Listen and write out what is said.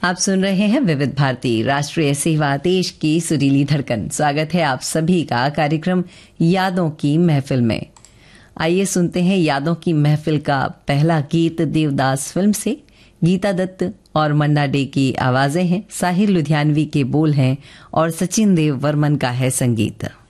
आप सुन रहे हैं विविध भारती राष्ट्रीय सेवा, देश की सुरीली धड़कन। स्वागत है आप सभी का कार्यक्रम यादों की महफिल में। आइए सुनते हैं यादों की महफिल का पहला गीत देवदास फिल्म से। गीता दत्त और मन्ना डे की आवाजें हैं, साहिर लुधियानवी के बोल हैं और सचिन देव वर्मन का है संगीत।